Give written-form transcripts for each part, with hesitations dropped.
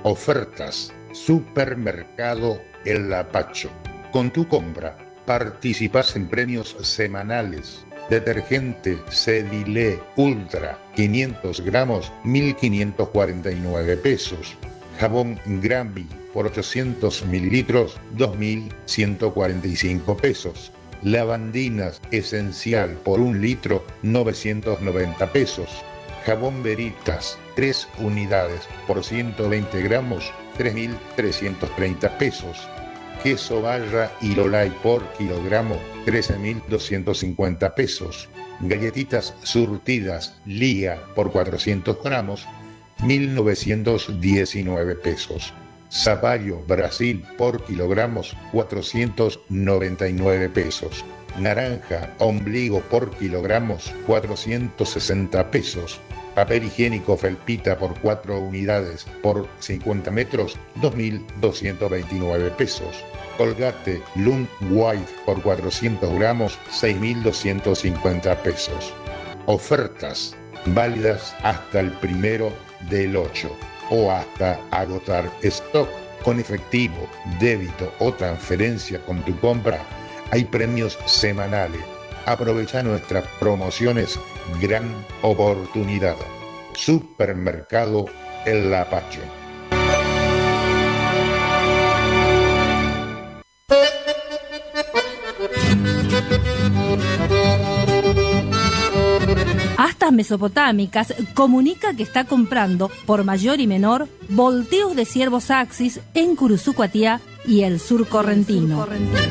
Ofertas. Supermercado El Lapacho. Con tu compra participas en premios semanales. Detergente Cedilé Ultra 500 gramos 1.549 pesos. Jabón Grammy por 800 mililitros 2.145 pesos. Lavandinas Esencial por 1 litro 990 pesos. Jabón Veritas 3 unidades por 120 gramos 3.330 pesos. Queso Barra y Lolay por kilogramo 13.250 pesos. Galletitas surtidas Lía por 400 gramos 1.919 pesos. Zapallo Brasil por kilogramos 499 pesos. Naranja Ombligo por kilogramos 460 pesos. Papel higiénico Felpita por 4 unidades por 50 metros 2.229 pesos. Colgate Lund White por 400 gramos 6.250 pesos. Ofertas válidas hasta el 1/8 o hasta agotar stock. Con efectivo, débito o transferencia con tu compra hay premios semanales. Aprovecha nuestras promociones. Gran oportunidad. Supermercado El Lapacho. Astas Mesopotámicas comunica que está comprando por mayor y menor volteos de ciervos Axis en Curuzucuatiá y el sur correntino.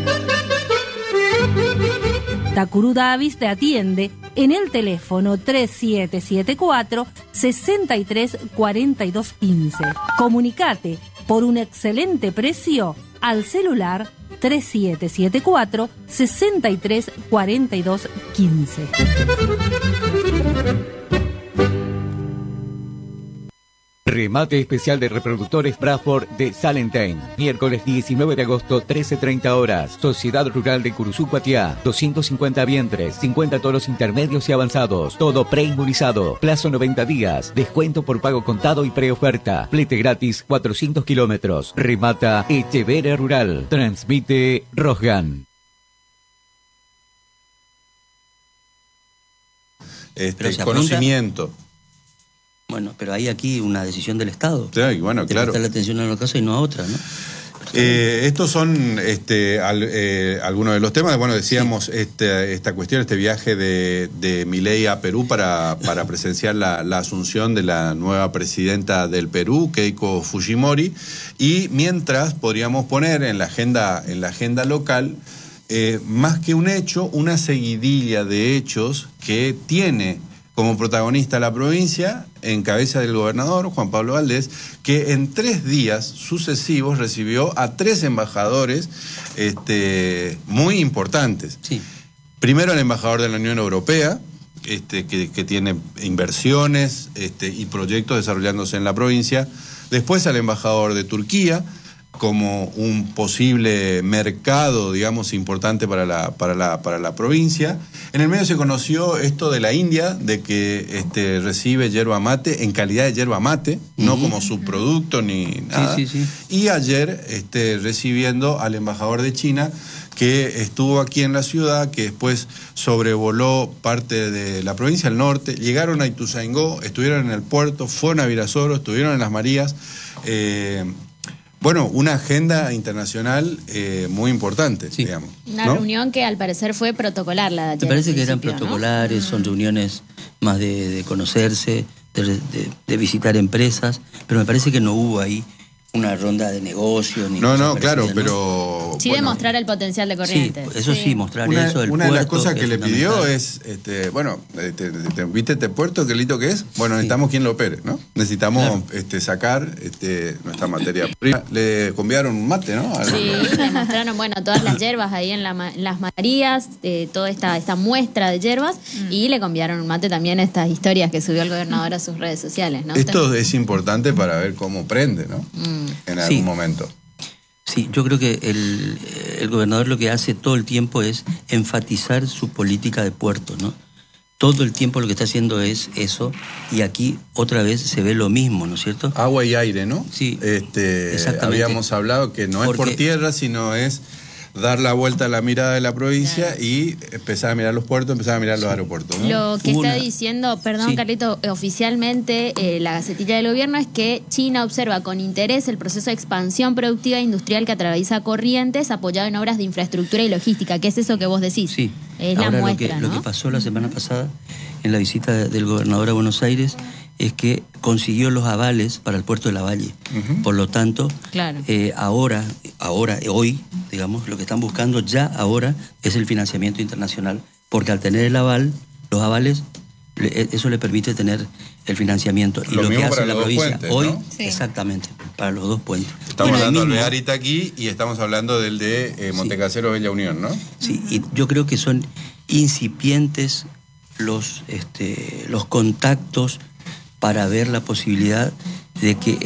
Takuru Davis te atiende en el teléfono 3774 63 42 15. Comunicate por un excelente precio al celular 3774 63 42 15. Remate especial de reproductores Bradford de Salentine. Miércoles 19 de agosto, 13:30 horas. Sociedad Rural de Curuzucuatiá. 250 vientres, 50 toros intermedios y avanzados. Todo preinmunizado. Plazo 90 días. Descuento por pago contado y preoferta. Flete gratis 400 kilómetros. Remata Echeverria Rural. Transmite Rosgan. Conocimiento. Bueno, pero hay aquí una decisión del Estado. Sí, bueno, de claro. prestarle atención a una cosa y no a otra, ¿no? Estos son algunos de los temas. Bueno, decíamos esta cuestión, este viaje de Milei a Perú para presenciar la asunción de la nueva presidenta del Perú, Keiko Fujimori, y mientras podríamos poner en la agenda local, más que un hecho, una seguidilla de hechos que tiene como protagonista la provincia, en cabeza del gobernador Juan Pablo Valdés, que en 3 días sucesivos recibió a 3 embajadores muy importantes. Sí. Primero el embajador de la Unión Europea, que tiene inversiones y proyectos desarrollándose en la provincia. Después al embajador de Turquía, como un posible mercado, digamos, importante para la provincia. En el medio se conoció esto de la India, de que recibe yerba mate en calidad de yerba mate, no como subproducto ni nada. Sí. Y ayer recibiendo al embajador de China, que estuvo aquí en la ciudad, que después sobrevoló parte de la provincia del norte, llegaron a Ituzaingó, estuvieron en el puerto, fueron a Virasoro, estuvieron en Las Marías. Bueno, una agenda internacional muy importante, sí, digamos. Una reunión que al parecer fue protocolar la de ayer. Me parece que eran protocolares, ¿no? Son reuniones más de conocerse, de visitar empresas, pero me parece que no hubo ahí una ronda de negocios. Ni no, claro, pero... Sí, bueno, demostrar el potencial de Corrientes. Sí, eso sí, mostrar eso. Una de las cosas que le pidió es, ¿viste este puerto qué lindo que es? Bueno, necesitamos quien lo opere, ¿no? Necesitamos sacar nuestra materia prima. Le convidaron un mate, ¿no? Sí, le mostraron, todas las hierbas ahí en Las Marías, toda esta muestra de hierbas, y le convidaron un mate también estas historias que subió el gobernador a sus redes sociales, ¿no? Esto es importante para ver cómo prende, ¿no? En algún momento. Sí, yo creo que el gobernador lo que hace todo el tiempo es enfatizar su política de puerto, ¿no? todo el tiempo lo que está haciendo es eso, y aquí otra vez se ve lo mismo, ¿no es cierto? Agua y aire, ¿no? Sí, exactamente. Habíamos hablado que no es por tierra, sino es dar la vuelta a la mirada de la provincia, claro, y empezar a mirar los puertos, empezar a mirar los aeropuertos, ¿no? Lo que está diciendo, perdón, Carlito, oficialmente la Gacetilla del Gobierno es que China observa con interés el proceso de expansión productiva e industrial que atraviesa Corrientes, apoyado en obras de infraestructura y logística. ¿Qué es eso que vos decís? Sí. Es ahora la muestra, lo que pasó la semana pasada en la visita del gobernador a Buenos Aires es que consiguió los avales para el puerto de La Valle. Por lo tanto, claro, hoy, digamos, lo que están buscando ya ahora es el financiamiento internacional, porque al tener el aval, los avales, eso le permite tener el financiamiento. Y lo que hace la provincia puentes, hoy, ¿no? Sí. Exactamente, para los dos puentes. Estamos hablando del Alvear Itaquí y estamos hablando del de Montecasero Bella Unión, ¿no? Sí, y yo creo que son incipientes los contactos para ver la posibilidad de que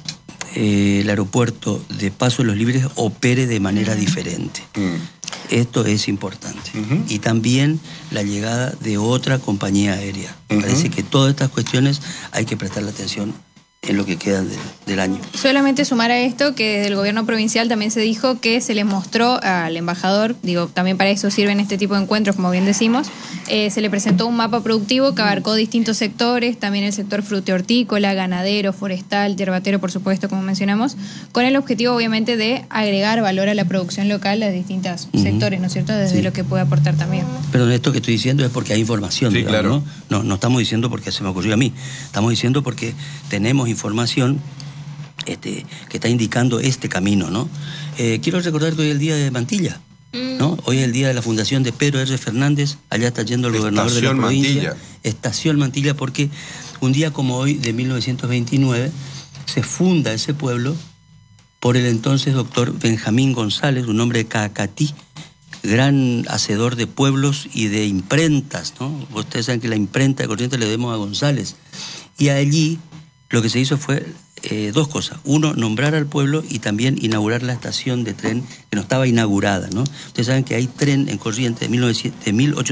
el aeropuerto de Paso de los Libres opere de manera diferente. Esto es importante. Y también la llegada de otra compañía aérea. Me parece que todas estas cuestiones hay que prestarle atención en lo que queda del año. Solamente sumar a esto que desde el gobierno provincial también se dijo que se le mostró al embajador, digo, también para eso sirven este tipo de encuentros, como bien decimos, se le presentó un mapa productivo que abarcó distintos sectores, también el sector frutihortícola, ganadero, forestal, yerbatero, por supuesto, como mencionamos, con el objetivo, obviamente, de agregar valor a la producción local a distintos sectores, ¿no es cierto?, desde lo que puede aportar también. Pero esto que estoy diciendo es porque hay información, sí, digamos, claro, ¿no? No estamos diciendo porque se me ocurrió a mí, estamos diciendo porque tenemos información que está indicando este camino, ¿no? Quiero recordar que hoy es el día de Mantilla, ¿no? Hoy es el día de la fundación de Pedro R. Fernández, allá está yendo el gobernador de la provincia. Mantilla. Estación Mantilla, porque un día como hoy, de 1929, se funda ese pueblo por el entonces doctor Benjamín González, un hombre de Cacatí, gran hacedor de pueblos y de imprentas, ¿no? Ustedes saben que la imprenta de Corrientes le debemos a González. Y allí lo que se hizo fue dos cosas. Uno, nombrar al pueblo y también inaugurar la estación de tren que no estaba inaugurada, ¿no? Ustedes saben que hay tren en Corrientes de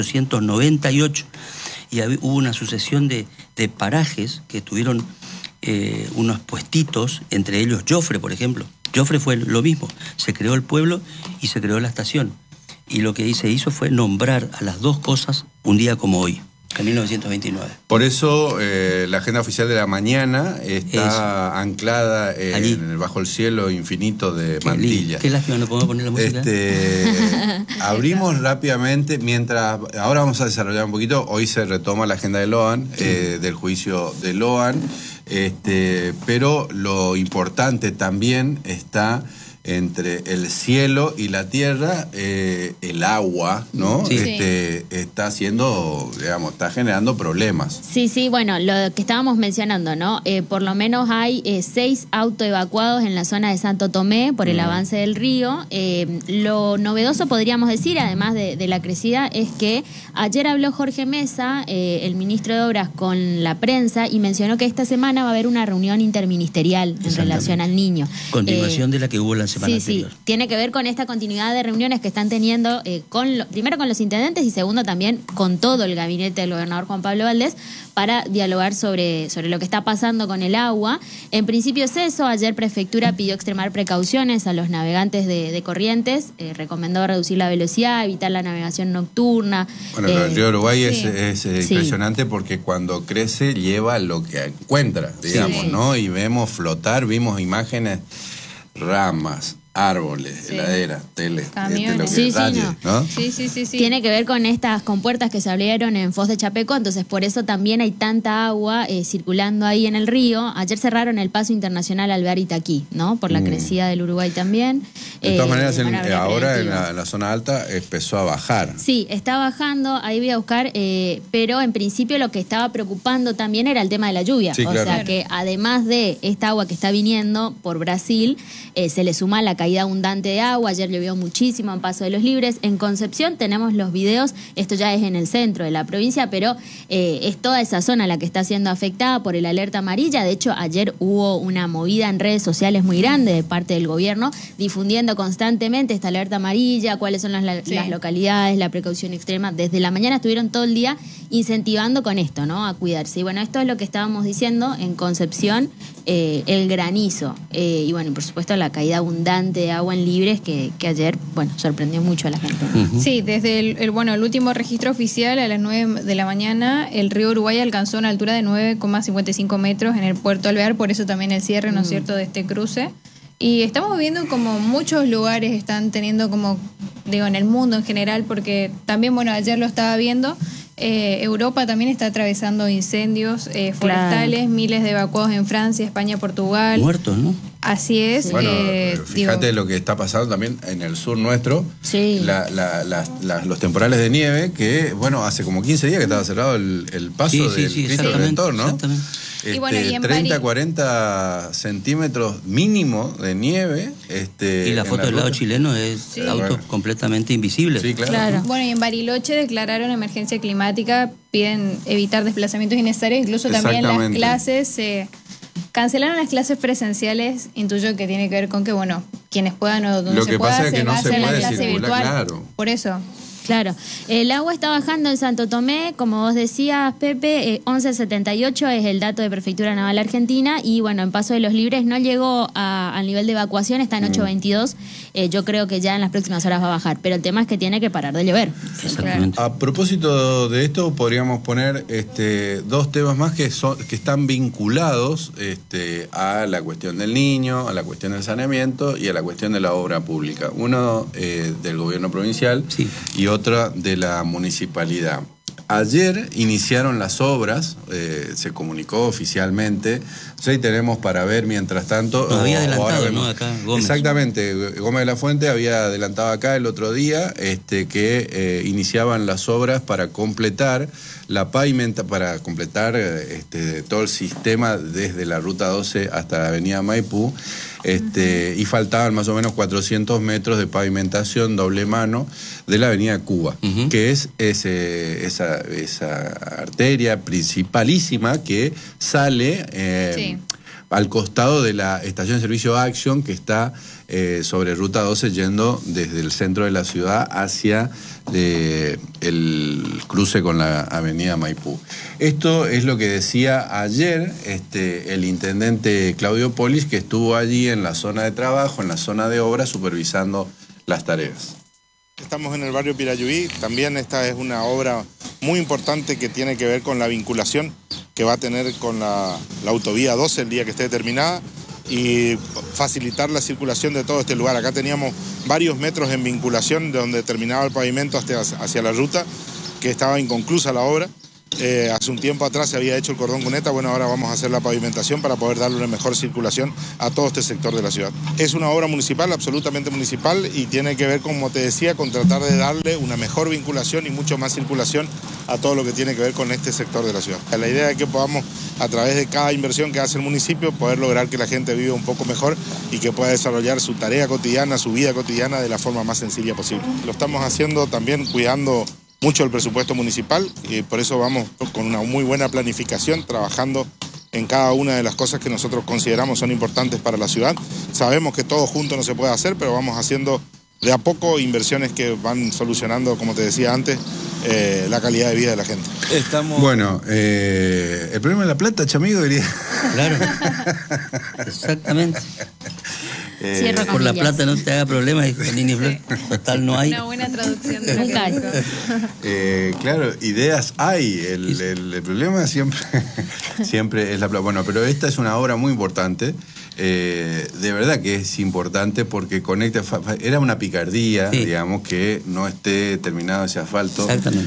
1898 y hubo una sucesión de parajes que tuvieron unos puestitos, entre ellos Jofre, por ejemplo. Jofre fue lo mismo. Se creó el pueblo y se creó la estación. Y lo que se hizo fue nombrar a las dos cosas un día como hoy. En 1929. Por eso la agenda oficial de la mañana está anclada bajo el cielo infinito de Mantilla. Qué lástima, ¿no podemos poner la música? Abrimos rápidamente, mientras ahora vamos a desarrollar un poquito. Hoy se retoma la agenda de Loan, del juicio de Loan, pero lo importante también está entre el cielo y la tierra, el agua, ¿no? Sí. Está haciendo, digamos, está generando problemas. Sí, bueno, lo que estábamos mencionando, ¿no? Por lo menos hay 6 autoevacuados en la zona de Santo Tomé por el avance del río. Lo novedoso, podríamos decir, además de la crecida, es que ayer habló Jorge Mesa, el ministro de Obras, con la prensa y mencionó que esta semana va a haber una reunión interministerial en relación al niño. Continuación de la que hubo la semana anterior. Sí, tiene que ver con esta continuidad de reuniones que están teniendo primero con los intendentes y segundo también con todo el gabinete del gobernador Juan Pablo Valdés para dialogar sobre lo que está pasando con el agua. En principio es eso. Ayer Prefectura pidió extremar precauciones a los navegantes de Corrientes, recomendó reducir la velocidad, evitar la navegación nocturna. Bueno, el río Uruguay es impresionante porque cuando crece lleva lo que encuentra, digamos, ¿no? Y vimos imágenes, ramas, árboles, heladeras, tele, lo que raye, ¿no? Sí. Tiene que ver con estas compuertas que se abrieron en Foz de Chapecó, entonces por eso también hay tanta agua circulando ahí en el río. Ayer cerraron el paso internacional Alvear Itaquí, ¿no? Por la crecida del Uruguay también. De todas maneras, ahora en la zona alta empezó a bajar. Sí, está bajando, ahí voy a buscar, pero en principio lo que estaba preocupando también era el tema de la lluvia. Sí, o sea que además de esta agua que está viniendo por Brasil, se le suma la caída abundante de agua. Ayer llovió muchísimo en Paso de los Libres. En Concepción tenemos los videos, esto ya es en el centro de la provincia, pero es toda esa zona la que está siendo afectada por el alerta amarilla. De hecho, ayer hubo una movida en redes sociales muy grande de parte del gobierno, difundiendo constantemente esta alerta amarilla, cuáles son las localidades, la precaución extrema. Desde la mañana estuvieron todo el día incentivando con esto, ¿no? A cuidarse. Y bueno, esto es lo que estábamos diciendo en Concepción, el granizo. Y bueno, por supuesto, la caída abundante de agua en Libres que ayer, bueno, sorprendió mucho a la gente. Sí, desde el último registro oficial a las 9 de la mañana, el río Uruguay alcanzó una altura de 9,55 metros en el puerto Alvear, por eso también el cierre, ¿no es cierto?, de este cruce. Y estamos viendo como muchos lugares están teniendo como, digo, en el mundo en general, porque también, bueno, ayer lo estaba viendo, Europa también está atravesando incendios forestales, miles de evacuados en Francia, España, Portugal. Muertos, ¿no? Así es. Bueno, fíjate lo que está pasando también en el sur nuestro, los temporales de nieve, que, bueno, hace como 15 días que estaba cerrado el paso del Cristo Redentor, ¿no? Exactamente. Y bueno, y en 30, 40 centímetros mínimo de nieve. Y la foto del lado chileno es autos completamente invisibles. Sí, claro. Bueno, y en Bariloche declararon emergencia climática, piden evitar desplazamientos innecesarios, incluso también las clases, cancelaron las clases presenciales, intuyo que tiene que ver con que, bueno, quienes puedan o donde se pueda, se va a hacer la clase virtual. Claro. Por eso. Claro, el agua está bajando en Santo Tomé, como vos decías, Pepe, 11.78 es el dato de Prefectura Naval Argentina, y bueno, en Paso de los Libres no llegó al nivel de evacuación, está en 8.22, yo creo que ya en las próximas horas va a bajar, pero el tema es que tiene que parar de llover. Exactamente. A propósito de esto, podríamos poner dos temas más que están vinculados a la cuestión del niño, a la cuestión del saneamiento y a la cuestión de la obra pública. Uno del gobierno provincial y otra de la municipalidad. Ayer iniciaron las obras, se comunicó oficialmente, ahí tenemos para ver mientras tanto. Nos había adelantado, ¿no? Acá Gómez. Exactamente, Gómez de la Fuente había adelantado acá el otro día que iniciaban las obras para completar la pavimenta, para completar todo el sistema desde la Ruta 12 hasta la Avenida Maipú. Y faltaban más o menos 400 metros de pavimentación doble mano de la Avenida Cuba, que es esa arteria principalísima que sale al costado de la estación de servicio Action, que está sobre Ruta 12 yendo desde el centro de la ciudad hacia el cruce con la Avenida Maipú. Esto es lo que decía ayer el intendente Claudio Polis, que estuvo allí en la zona de trabajo, en la zona de obra, supervisando las tareas. Estamos en el barrio Pirayuí, también esta es una obra muy importante que tiene que ver con la vinculación que va a tener con la autovía 12 el día que esté terminada y facilitar la circulación de todo este lugar. Acá teníamos varios metros en vinculación de donde terminaba el pavimento hacia la ruta, que estaba inconclusa la obra. Hace un tiempo atrás se había hecho el cordón cuneta, bueno, ahora vamos a hacer la pavimentación para poder darle una mejor circulación a todo este sector de la ciudad. Es una obra municipal, absolutamente municipal, y tiene que ver, como te decía, con tratar de darle una mejor vinculación y mucho más circulación a todo lo que tiene que ver con este sector de la ciudad. La idea es que podamos, a través de cada inversión que hace el municipio, poder lograr que la gente viva un poco mejor y que pueda desarrollar su tarea cotidiana, su vida cotidiana de la forma más sencilla posible. Lo estamos haciendo también cuidando mucho el presupuesto municipal y por eso vamos con una muy buena planificación, trabajando en cada una de las cosas que nosotros consideramos son importantes para la ciudad. Sabemos que todo junto no se puede hacer, pero vamos haciendo de a poco inversiones que van solucionando, como te decía antes, la calidad de vida de la gente. Bueno, el problema de la plata, chamigo, diría. Claro, exactamente. Por la plata no te haga problema, total no hay. Una buena traducción de Nunca hay. Claro, ideas hay, el problema siempre es la plata. Bueno, pero esta es una obra muy importante. De verdad que es importante porque conecta, era una picardía, digamos, que no esté terminado ese asfalto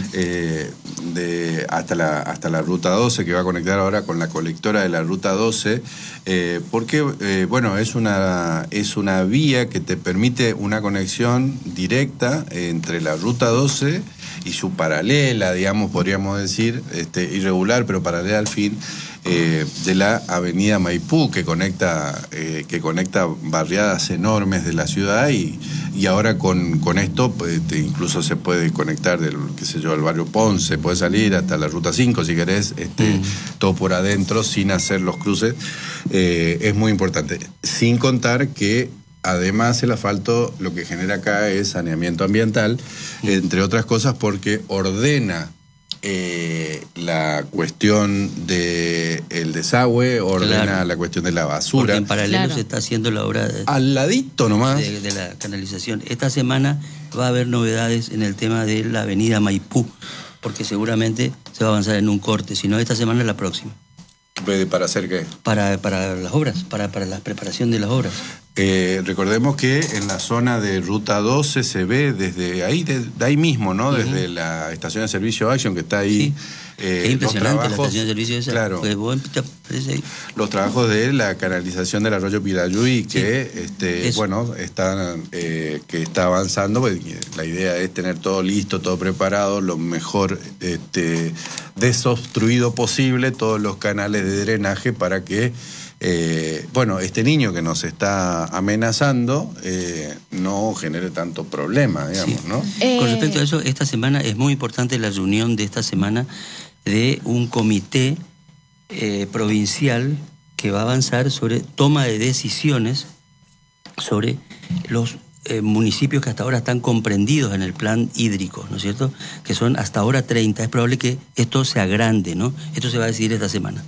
hasta la Ruta 12, que va a conectar ahora con la colectora de la Ruta 12, porque bueno, es una vía que te permite una conexión directa entre la Ruta 12 y su paralela, digamos, podríamos decir, irregular pero paralela al fin, de la avenida Maipú, que conecta barriadas enormes de la ciudad, y ahora con esto incluso se puede conectar del, al barrio Ponce, puede salir hasta la ruta 5 si querés, todo por adentro sin hacer los cruces. Es muy importante, sin contar que además el asfalto lo que genera acá es saneamiento ambiental, entre otras cosas porque ordena la cuestión del desagüe, ordena la cuestión de la basura. Porque en paralelo se está haciendo la obra al ladito nomás de la canalización. Esta semana va a haber novedades en el tema de la avenida Maipú, porque seguramente se va a avanzar en un corte, si no esta semana la próxima. ¿Para hacer qué? Para las obras, para la preparación de las obras. Recordemos que en la zona de Ruta 12 se ve desde ahí, de ahí mismo, ¿no? Desde la estación de servicio Action, que está ahí. Sí. Es impresionante la estación de servicio esa. Claro. Los trabajos de la canalización del arroyo Pirayuy, que que está avanzando. Pues, la idea es tener todo listo, todo preparado, lo mejor desobstruido posible, todos los canales de drenaje para que este niño que nos está amenazando no genere tanto problema, digamos, ¿no? Con respecto a eso, esta semana es muy importante la reunión de esta semana de un comité provincial que va a avanzar sobre toma de decisiones sobre los municipios que hasta ahora están comprendidos en el plan hídrico, ¿no es cierto? Que son hasta ahora 30. Es probable que esto se agrande, ¿no? Esto se va a decidir esta semana.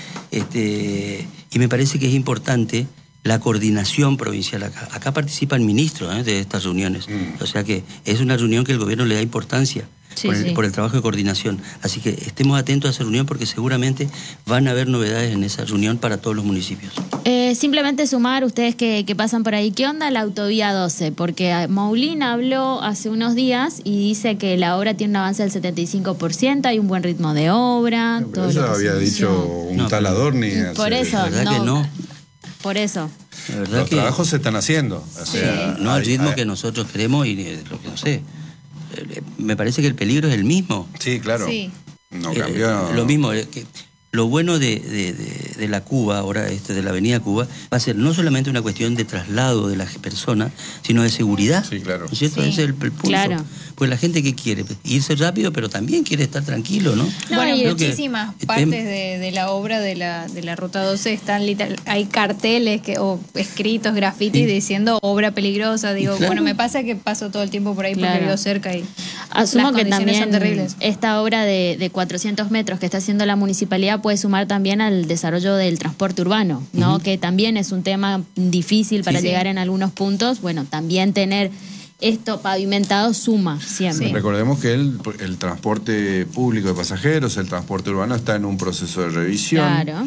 Y me parece que es importante la coordinación provincial acá. Acá participan ministros de estas reuniones. O sea que es una reunión que el gobierno le da importancia por el trabajo de coordinación. Así que estemos atentos a esa reunión porque seguramente van a haber novedades en esa reunión para todos los municipios. Simplemente sumar, ustedes que pasan por ahí, ¿qué onda la autovía 12? Porque Moulin habló hace unos días y dice que la obra tiene un avance del 75%, hay un buen ritmo de obra. Pero eso había dicho un tal Adorni. Por eso, la verdad que no. Por eso. La verdad los trabajos se están haciendo. O sea, no al ritmo que nosotros queremos y lo que no sé. Me parece que el peligro es el mismo. Sí, claro. Sí. No cambió. Lo mismo. Lo bueno de la Cuba, ahora de la avenida Cuba, va a ser no solamente una cuestión de traslado de las personas, sino de seguridad. Sí, claro. ¿No es cierto? Sí. Ese es el punto. Claro. Pues la gente que quiere irse rápido, pero también quiere estar tranquilo, ¿no? Bueno, y muchísimas partes de la obra de la Ruta 12 están hay carteles o escritos, grafitis diciendo obra peligrosa. Digo, claro. Bueno, me pasa que paso todo el tiempo por ahí porque vivo cerca y asumo las que condiciones también son terribles. Esta obra de 400 metros que está haciendo la municipalidad puede sumar también al desarrollo del transporte urbano, ¿no? Que también es un tema difícil para llegar en algunos puntos. Bueno, también tener esto pavimentado suma siempre. Sí. Recordemos que el transporte público de pasajeros, el transporte urbano está en un proceso de revisión. Claro.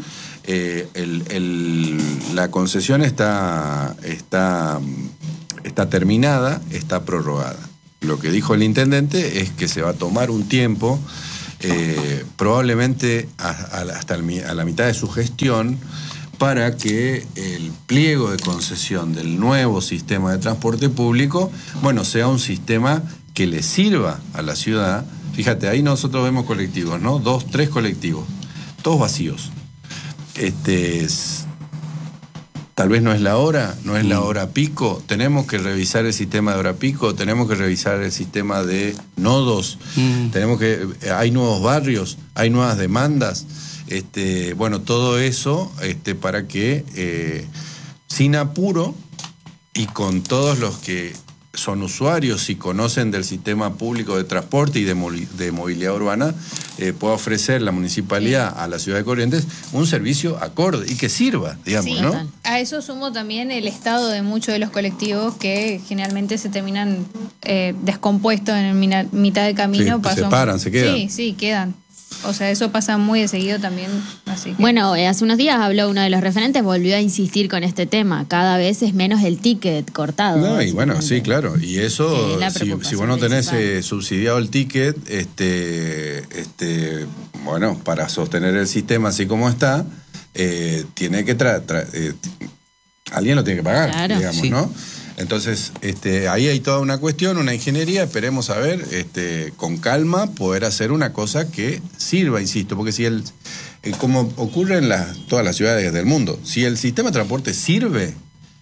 La concesión está terminada, está prorrogada. Lo que dijo el intendente es que se va a tomar un tiempo, probablemente hasta a la mitad de su gestión, para que el pliego de concesión del nuevo sistema de transporte público, sea un sistema que le sirva a la ciudad. Fíjate, ahí nosotros vemos colectivos, ¿no? 2, 3 colectivos, todos vacíos. Tal vez no es la hora, la hora pico, tenemos que revisar el sistema de hora pico, tenemos que revisar el sistema de nodos, hay nuevos barrios, hay nuevas demandas. Todo eso para que sin apuro y con todos los que son usuarios y conocen del sistema público de transporte y de movilidad urbana, pueda ofrecer la municipalidad a la ciudad de Corrientes un servicio acorde y que sirva, digamos, ¿no? A eso sumo también el estado de muchos de los colectivos que generalmente se terminan descompuestos en mitad de camino. Sí, se paran, se quedan. Sí, quedan. O sea, eso pasa muy de seguido también. Así que... Bueno, hace unos días habló uno de los referentes, volvió a insistir con este tema. Cada vez es menos el ticket cortado. No, y bueno, sí, claro. Y eso, si vos no tenés subsidiado el ticket, para sostener el sistema así como está, tiene que alguien lo tiene que pagar, digamos, ¿no? Entonces, ahí hay toda una cuestión, una ingeniería, esperemos a ver, con calma, poder hacer una cosa que sirva, insisto, porque si como ocurre en todas las ciudades del mundo. Si el sistema de transporte sirve,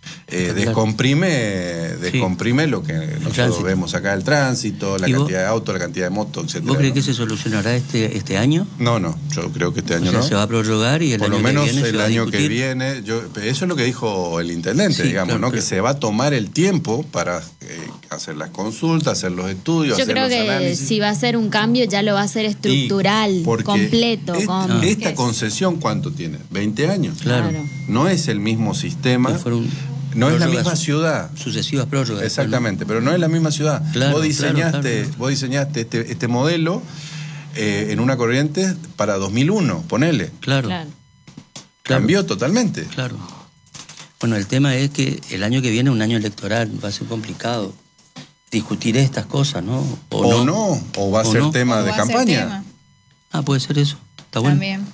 descomprime lo que nosotros vemos acá, el tránsito, la cantidad de autos, la cantidad de motos, etcétera. ¿Vos crees que se solucionará este año? No, yo creo que este año no. Se va a prorrogar y el año que viene por lo menos el año que viene, eso es lo que dijo el intendente, digamos, ¿no? Que se va a tomar el tiempo para hacer las consultas, hacer los estudios, yo hacer creo los que análisis. Si va a ser un cambio, ya lo va a hacer estructural, completo. Esta concesión, ¿cuánto tiene? 20 años. Claro. No es el mismo sistema. No es la misma ciudad. Sucesivas prórrogas. Exactamente, pero no es la misma ciudad. Claro, vos diseñaste este modelo en una corriente para 2001, ponele. Claro. Cambió totalmente. Claro. Bueno, el tema es que el año que viene es un año electoral, va a ser complicado discutir estas cosas, ¿no? O va a ser tema de campaña. Puede ser eso. Está bueno. También.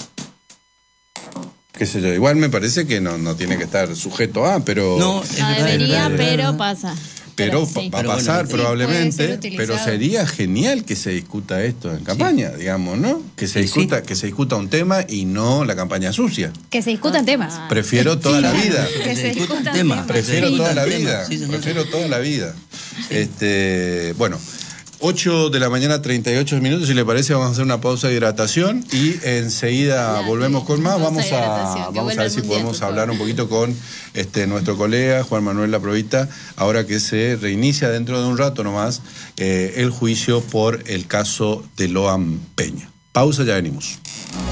Qué sé yo, igual me parece que no tiene que estar sujeto a, pero... No debería, pero pasa. Pero va a pasar probablemente, pero sería genial que se discuta esto en campaña, digamos, ¿no? Que se discuta un tema y no la campaña sucia. Que se discutan temas. Prefiero toda la vida. Que se discutan temas. Prefiero toda la vida. Prefiero toda la vida. Bueno, 8 de la mañana, 38 minutos, si le parece vamos a hacer una pausa de hidratación y enseguida volvemos con más. Vamos a ver si podemos hablar un poquito con nuestro colega Juan Manuel Laprovita, ahora que se reinicia dentro de un rato nomás el juicio por el caso de Loan Peña. Pausa, ya venimos.